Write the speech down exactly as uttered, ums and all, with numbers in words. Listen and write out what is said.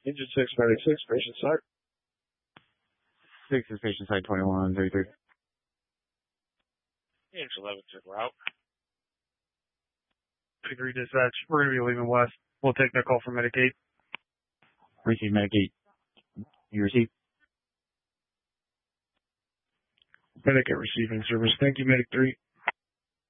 Engine six, Medic six, patient side. six is patient side twenty-one thirty-three. Engine eleven took route. Agree dispatch. We're going to be leaving west. We'll take that call from Medic eight. Receive Medic eight. You receive? Medic eight receiving service. Thank you, Medic three.